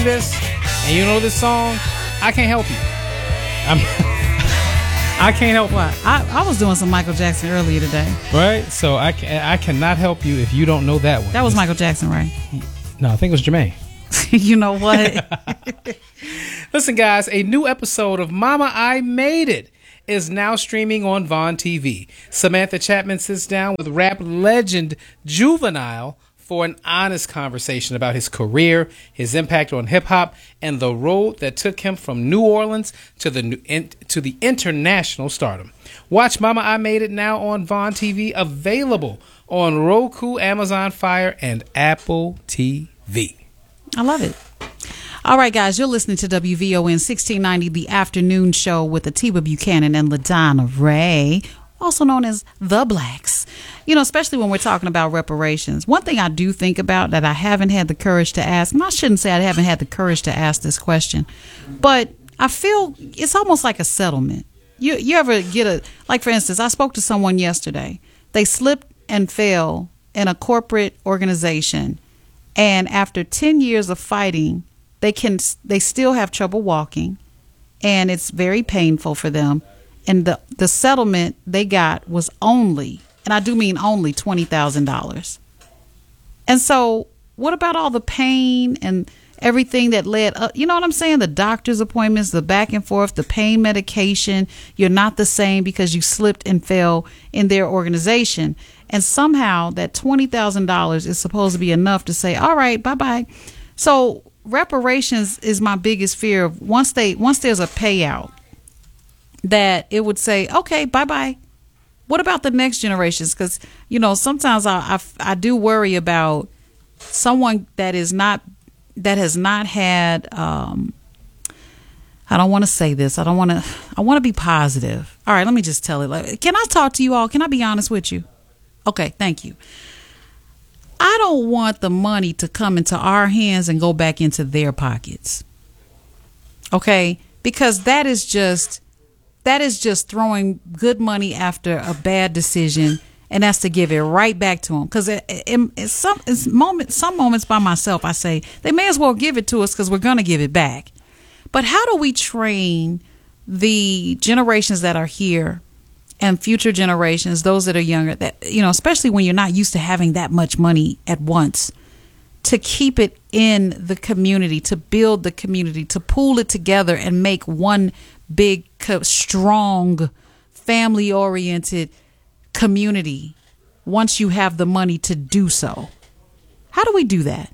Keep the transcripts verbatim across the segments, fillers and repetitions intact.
this and you know this song, I can't help you. I'm, I can't help what? I, I was doing some Michael Jackson earlier today. Right? So I, can, I cannot help you if you don't know that one. That was Michael Jackson, right? No, I think it was Jermaine. You know what? Listen, guys, a new episode of Mama, I Made It is now streaming on Vaughn T V. Samantha Chapman sits down with rap legend Juvenile for an honest conversation about his career, his impact on hip-hop, and the road that took him from New Orleans to the to the international stardom. Watch Mama, I Made It now on Vaughn T V, available on Roku, Amazon Fire, and Apple T V. I love it. All right, guys, you're listening to W V O N sixteen ninety, the afternoon show with Atiba Buchanan and LaDonna Ray, also known as The Blacks. You know, especially when we're talking about reparations. One thing I do think about that I haven't had the courage to ask, and I shouldn't say I haven't had the courage to ask this question, but I feel it's almost like a settlement. You you ever get a, like for instance, I spoke to someone yesterday. They slipped and fell in a corporate organization, and after ten years of fighting, they can they still have trouble walking, and it's very painful for them. And the the settlement they got was only, and I do mean only, twenty thousand dollars. And so what about all the pain and everything that led up? You know what I'm saying? The doctor's appointments, the back and forth, the pain medication. You're not the same because you slipped and fell in their organization. And somehow that twenty thousand dollars is supposed to be enough to say, all right, bye-bye. So reparations is my biggest fear of once they once there's a payout, that it would say, okay, bye-bye. What about the next generations? Because, you know, sometimes I, I, I do worry about someone that is not, that has not had, um, I don't want to say this. I don't want to, I want to be positive. All right, let me just tell it. Like, can I talk to you all? Can I be honest with you? Okay, thank you. I don't want the money to come into our hands and go back into their pockets. Okay? Because that is just, that is just throwing good money after a bad decision, and that's to give it right back to them. Because in, in some in moment, some moments by myself, I say, they may as well give it to us because we're going to give it back. But how do we train the generations that are here and future generations, those that are younger, that, you know, especially when you're not used to having that much money at once, to keep it in the community, to build the community, to pool it together and make one big, strong, family-oriented community once you have the money to do so? How do we do that?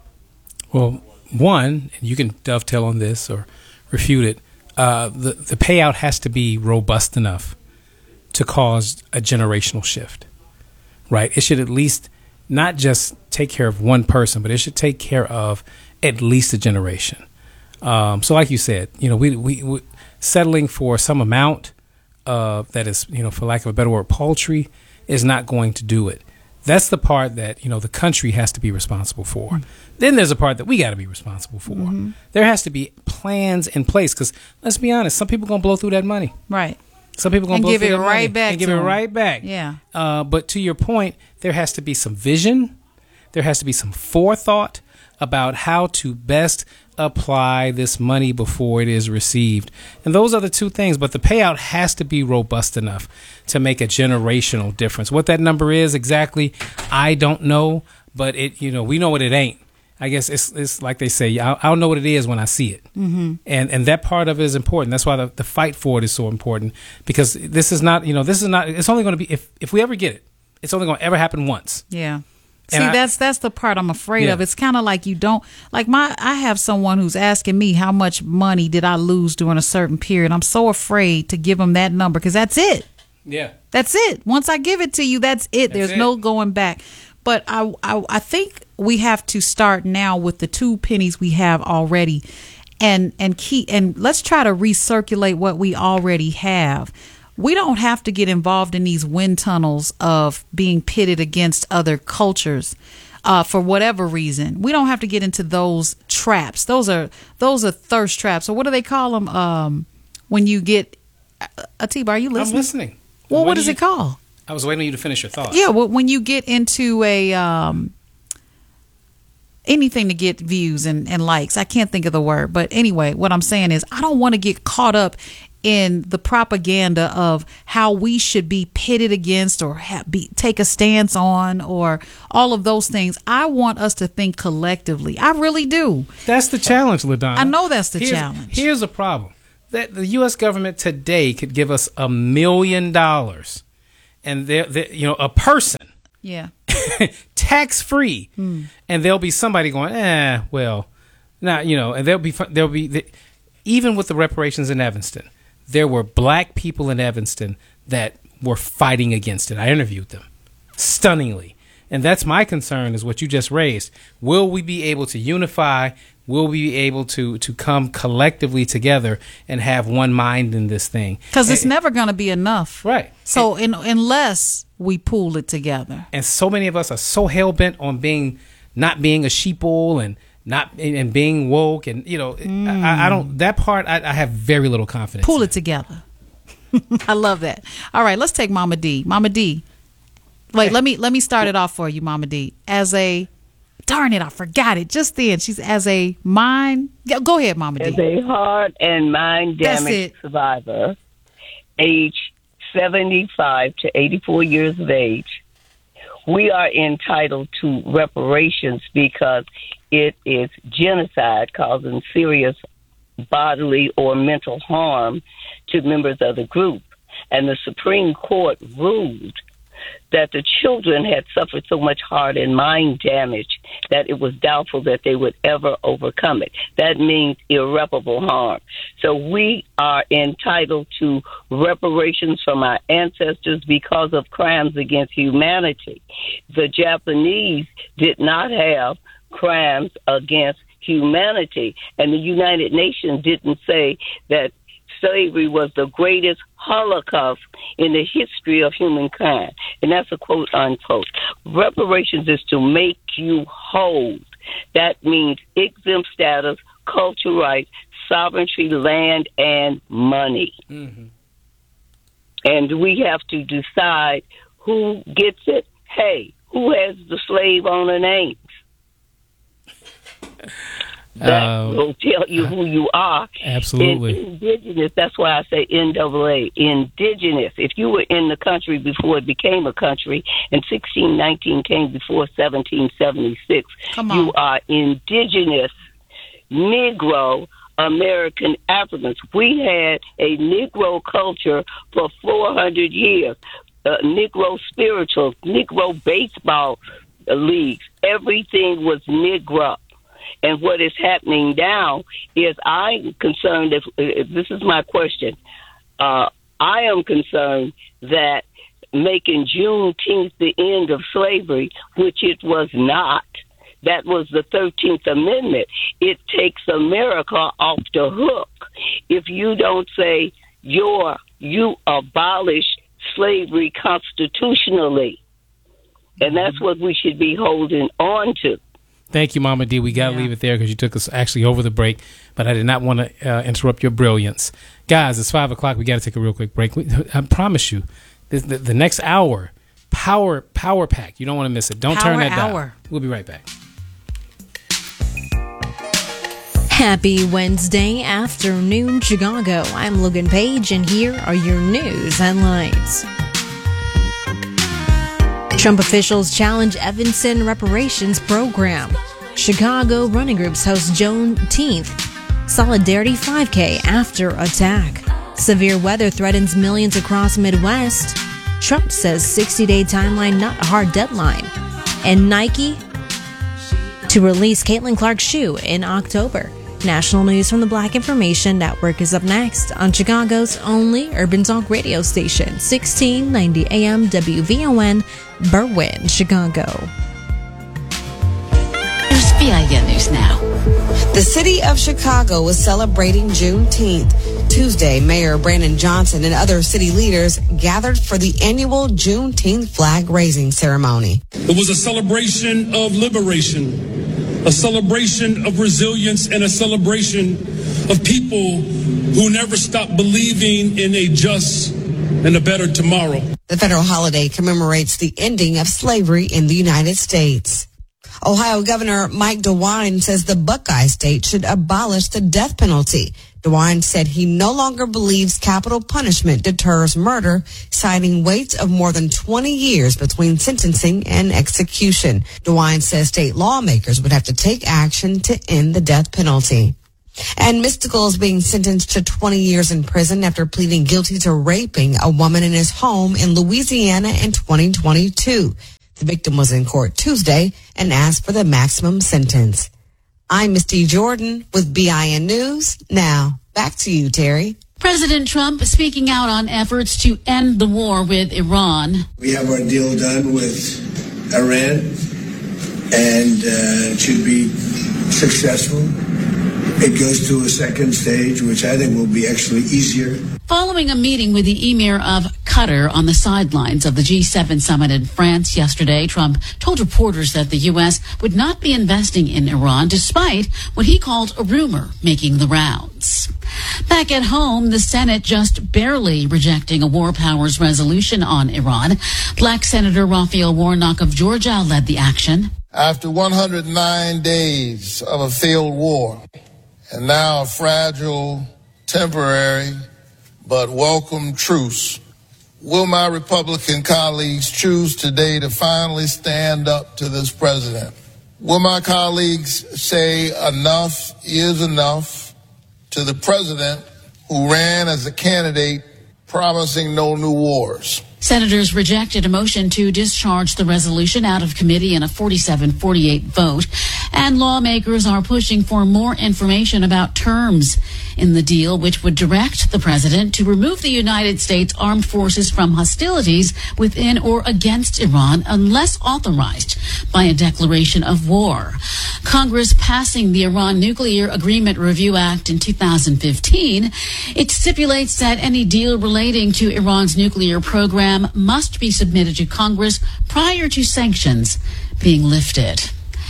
Well, one, and you can dovetail on this or refute it, uh, the, the payout has to be robust enough to cause a generational shift, right? It should at least not just take care of one person, but it should take care of at least a generation. Um, so like you said, you know, we, we, we settling for some amount uh, that is, you know, for lack of a better word, paltry, is not going to do it. That's the part that, you know, the country has to be responsible for. Mm-hmm. Then there's a part that we got to be responsible for. Mm-hmm. There has to be plans in place because, let's be honest, some people going to blow through that money. Right. Some people going to blow give through it that right money back and give to it them. right back. Yeah. Uh, but to your point, there has to be some vision. There has to be some forethought about how to best apply this money before it is received. And those are the two things. But the payout has to be robust enough to make a generational difference. What that number is exactly, I don't know. But it, you know, we know what it ain't. I guess it's it's like they say, I'll, I'll know what it is when I see it. Mm-hmm. And and that part of it is important. That's why the, the fight for it is so important, because this is not, you know, this is not, it's only going to be, if, if we ever get it, it's only going to ever happen once. Yeah. And See, I, that's that's the part I'm afraid yeah. of. It's kind of like you don't, like my, I have someone who's asking me how much money did I lose during a certain period. I'm so afraid to give them that number because that's it. Yeah. That's it. Once I give it to you, that's it. That's There's it. no going back. But I, I I think we have to start now with the two pennies we have already, and and keep and let's try to recirculate what we already have. We don't have to get involved in these wind tunnels of being pitted against other cultures uh, for whatever reason. We don't have to get into those traps. Those are those are thirst traps. Or what do they call them? Um, when you get Atiba, are you listening? I'm listening. Well, What what do is you- it called? I was waiting on you to finish your thought. Yeah, well, when you get into a um, anything to get views and, and likes. I can't think of the word. But anyway, what I'm saying is I don't want to get caught up in the propaganda of how we should be pitted against or ha- be, take a stance on or all of those things. I want us to think collectively. I really do. That's the challenge, LaDonna. I know that's the here's, challenge. Here's a problem. That the U S government today could give us a million dollars and they're, they're, you know, a person. Yeah. tax free. Hmm. And there'll be somebody going, eh, well, not, you know, and there'll be, there'll be, even with the reparations in Evanston, there were black people in Evanston that were fighting against it. I interviewed them stunningly. And that's my concern is what you just raised. Will we be able to unify? Will we be able to, to come collectively together and have one mind in this thing? Because it's never going to be enough. Right. So and, in, unless we pool it together. And so many of us are so hell-bent on being, not being a sheeple and not and being woke, and you know, mm. I, I don't. That part, I, I have very little confidence. Pull in. it together. I love that. All right, let's take Mama D. Mama D. Wait, hey. let me let me start it off for you, Mama D. As a, darn it, I forgot it just then. She's as a mind. Go ahead, Mama D. As a heart and mind damage survivor, age seventy-five to eighty-four years of age, we are entitled to reparations because it is genocide causing serious bodily or mental harm to members of the group. And the Supreme Court ruled that the children had suffered so much heart and mind damage that it was doubtful that they would ever overcome it. That means irreparable harm. So we are entitled to reparations from our ancestors because of crimes against humanity. The Japanese did not have crimes against humanity, and the United Nations didn't say that slavery was the greatest holocaust in the history of humankind. And that's a quote unquote. Reparations is to make you whole. That means exempt status, cultural rights, sovereignty, land, and money. Mm-hmm. And we have to decide who gets it. Hey, who has the slave owner names? That uh, will tell you who you are. Absolutely. In, indigenous, that's why I say N double A, indigenous. If you were in the country before it became a country, and sixteen nineteen came before seventeen seventy-six, you are indigenous Negro American Africans. We had a Negro culture for four hundred years, uh, Negro spirituals, Negro baseball leagues. Everything was Negro. And what is happening now is I'm concerned, if, if this is my question, uh, I am concerned that making Juneteenth the end of slavery, which it was not, that was the thirteenth Amendment. It takes America off the hook. If you don't say you're, you abolish slavery constitutionally, and that's what we should be holding on to. Thank you, Mama D. We got to yeah. leave it there because you took us actually over the break, but I did not want to uh, interrupt your brilliance. Guys, it's five o'clock. We got to take a real quick break. We, I promise you, the, the, the next hour, power power pack. You don't want to miss it. Don't power turn that hour. down. We'll be right back. Happy Wednesday afternoon, Chicago. I'm Logan Page, and here are your news headlines. Trump officials challenge Evanston reparations program. Chicago running groups host Juneteenth Solidarity five K after attack. Severe weather threatens millions across Midwest. Trump says sixty-day timeline not a hard deadline. And Nike to release Caitlin Clark's shoe in October. National news from the Black Information Network is up next on Chicago's only urban talk radio station, sixteen ninety A M W V O N, Berwyn, Chicago. Here's V I N News Now. The city of Chicago was celebrating Juneteenth. Tuesday, Mayor Brandon Johnson and other city leaders gathered for the annual Juneteenth flag raising ceremony. It was a celebration of liberation, a celebration of resilience, and a celebration of people who never stopped believing in a just and a better tomorrow. The federal holiday commemorates the ending of slavery in the United States. Ohio Governor Mike DeWine says the Buckeye State should abolish the death penalty. DeWine said he no longer believes capital punishment deters murder, citing waits of more than twenty years between sentencing and execution. DeWine says state lawmakers would have to take action to end the death penalty. And Mystical is being sentenced to twenty years in prison after pleading guilty to raping a woman in his home in Louisiana in twenty twenty-two. The victim was in court Tuesday and asked for the maximum sentence. I'm Misty Jordan with B I N News. Now, back to you, Terry. President Trump speaking out on efforts to end the war with Iran. We have our deal done with Iran, and uh, it should be successful. It goes to a second stage, which I think will be actually easier. Following a meeting with the Emir of Qatar on the sidelines of the G seven summit in France yesterday, Trump told reporters that the U S would not be investing in Iran despite what he called a rumor making the rounds. Back at home, the Senate just barely rejecting a war powers resolution on Iran. Black Senator Raphael Warnock of Georgia led the action. After one hundred nine days of a failed war, and now a fragile, temporary, but welcome truce, will my Republican colleagues choose today to finally stand up to this president? Will my colleagues say enough is enough to the president who ran as a candidate promising no new wars? Senators rejected a motion to discharge the resolution out of committee in a forty-seven forty-eight vote, and lawmakers are pushing for more information about terms in the deal, which would direct the president to remove the United States Armed Forces from hostilities within or against Iran unless authorized by a declaration of war. Congress passing the Iran Nuclear Agreement Review Act in two thousand fifteen, it stipulates that any deal relating to Iran's nuclear program must be submitted to Congress prior to sanctions being lifted.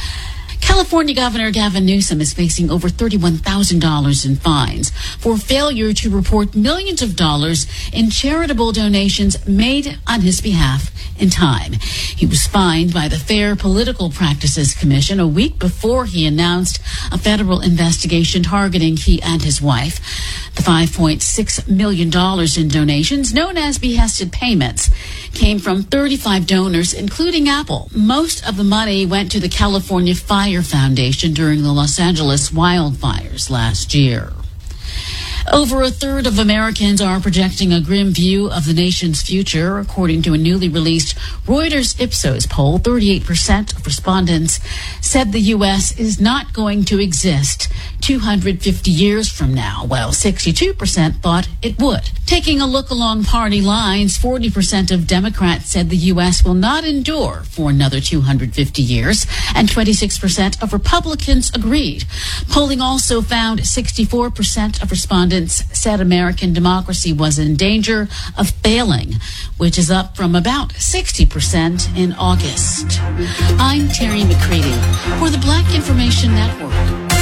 California Governor Gavin Newsom is facing over thirty-one thousand dollars in fines for failure to report millions of dollars in charitable donations made on his behalf in time. He was fined by the Fair Political Practices Commission a week before he announced a federal investigation targeting he and his wife. The five point six million dollars in donations, known as behested payments, came from thirty-five donors, including Apple. Most of the money went to the California Fire Foundation during the Los Angeles wildfires last year. Over a third of Americans are projecting a grim view of the nation's future. According to a newly released Reuters Ipsos poll, thirty-eight percent of respondents said the U S is not going to exist two hundred fifty years from now, while sixty-two percent thought it would. Taking a look along party lines, forty percent of Democrats said the U S will not endure for another two hundred fifty years, and twenty-six percent of Republicans agreed. Polling also found sixty-four percent of respondents said American democracy was in danger of failing, which is up from about sixty percent in August. I'm Terry McCready for the Black Information Network.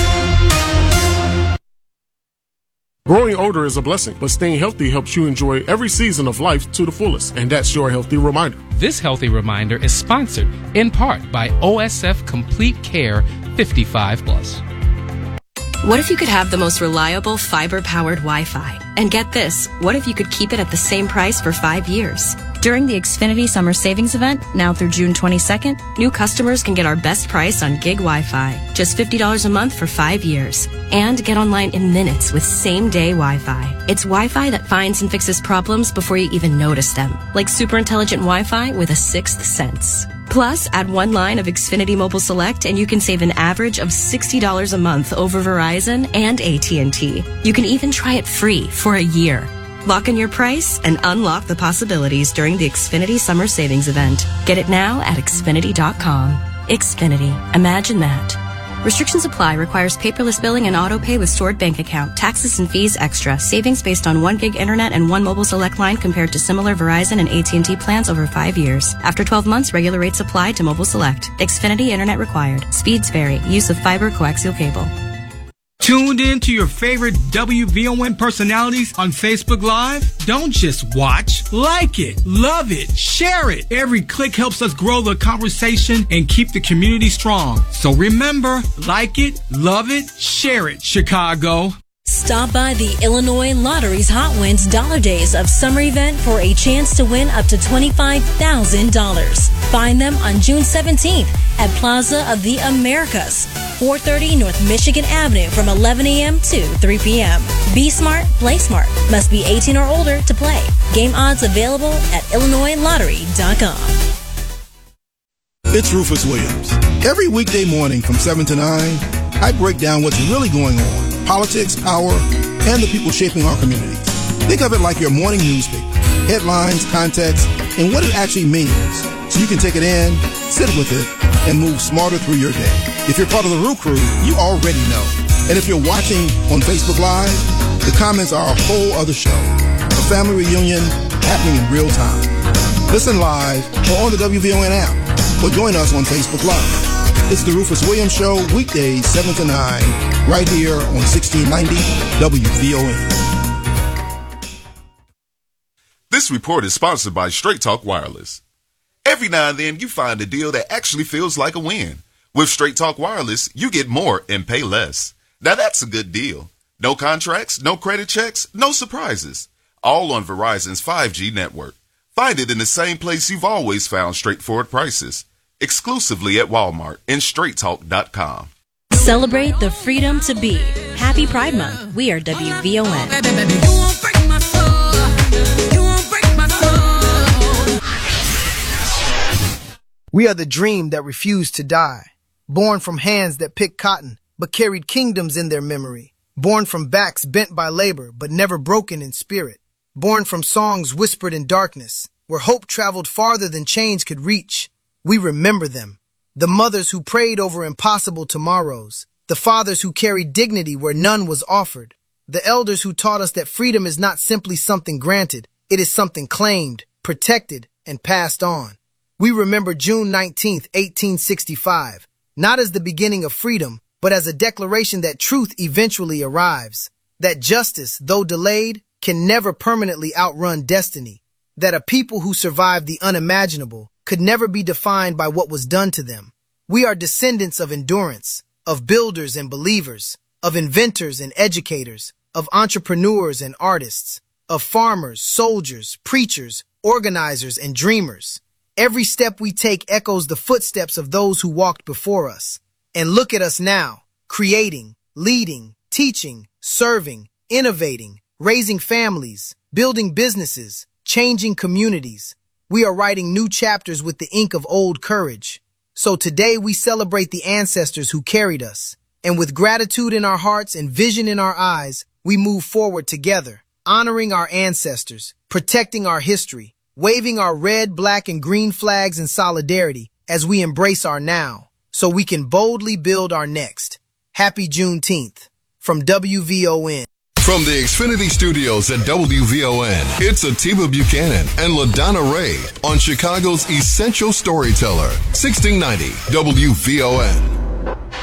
Growing older is a blessing, but staying healthy helps you enjoy every season of life to the fullest, and that's your Healthy Reminder. This Healthy Reminder is sponsored in part by O S F Complete Care fifty-five plus. What if you could have the most reliable fiber-powered Wi-Fi? And get this, what if you could keep it at the same price for five years? During the Xfinity Summer Savings Event, now through June twenty-second, new customers can get our best price on gig Wi-Fi, just fifty dollars a month for five years. And get online in minutes with same-day Wi-Fi. It's Wi-Fi that finds and fixes problems before you even notice them, like super intelligent Wi-Fi with a sixth sense. Plus, add one line of Xfinity Mobile Select and you can save an average of sixty dollars a month over Verizon and A T and T. You can even try it free for a year. Lock in your price and unlock the possibilities during the Xfinity Summer Savings Event. Get it now at Xfinity dot com. Xfinity. Imagine that. Restrictions apply. Requires paperless billing and auto pay with stored bank account. Taxes and fees extra. Savings based on one gig internet and one mobile select line compared to similar Verizon and A T and T plans over five years. After twelve months, regular rates apply to mobile select. Xfinity internet required. Speeds vary. Use of fiber coaxial cable. Tuned in to your favorite W V O N personalities on Facebook Live? Don't just watch, like it, love it, share it. Every click helps us grow the conversation and keep the community strong. So remember, like it, love it, share it, Chicago. Stop by the Illinois Lottery's Hot Wins Dollar Days of Summer event for a chance to win up to twenty-five thousand dollars. Find them on June seventeenth at Plaza of the Americas, four thirty North Michigan Avenue from eleven a.m. to three p.m. Be smart, play smart. Must be eighteen or older to play. Game odds available at illinois lottery dot com. It's Rufus Williams. Every weekday morning from seven to nine, I break down what's really going on. Politics, power, and the people shaping our communities. Think of it like your morning newspaper. Headlines, context, and what it actually means. So you can take it in, sit with it, and move smarter through your day. If you're part of the Roo Crew, you already know. And if you're watching on Facebook Live, the comments are a whole other show. A family reunion happening in real time. Listen live or on the W V O N app, or join us on Facebook Live. It's the Rufus Williams Show, weekdays seven to nine, right here on sixteen ninety W V O N. This report is sponsored by Straight Talk Wireless. Every now and then, you find a deal that actually feels like a win. With Straight Talk Wireless, you get more and pay less. Now that's a good deal. No contracts, no credit checks, no surprises. All on Verizon's five G network. Find it in the same place you've always found straightforward prices. Exclusively at Walmart and straight talk dot com. Celebrate the freedom to be. Happy Pride Month. We are W V O N. We are the dream that refused to die. Born from hands that picked cotton, but carried kingdoms in their memory. Born from backs bent by labor, but never broken in spirit. Born from songs whispered in darkness, where hope traveled farther than chains could reach. We remember them. The mothers who prayed over impossible tomorrows. The fathers who carried dignity where none was offered. The elders who taught us that freedom is not simply something granted. It is something claimed, protected, and passed on. We remember June nineteenth, eighteen sixty-five, not as the beginning of freedom, but as a declaration that truth eventually arrives. That justice, though delayed, can never permanently outrun destiny. That a people who survived the unimaginable could never be defined by what was done to them. We are descendants of endurance, of builders and believers, of inventors and educators, of entrepreneurs and artists, of farmers, soldiers, preachers, organizers, and dreamers. Every step we take echoes the footsteps of those who walked before us. And look at us now, creating, leading, teaching, serving, innovating, raising families, building businesses, changing communities. We are writing new chapters with the ink of old courage. So today we celebrate the ancestors who carried us. And with gratitude in our hearts and vision in our eyes, we move forward together, honoring our ancestors, protecting our history, waving our red, black, and green flags in solidarity as we embrace our now, so we can boldly build our next. Happy Juneteenth from W V O N. From the Xfinity Studios at W V O N, it's Atiba Buchanan and LaDonna Ray on Chicago's Essential Storyteller, sixteen ninety W V O N.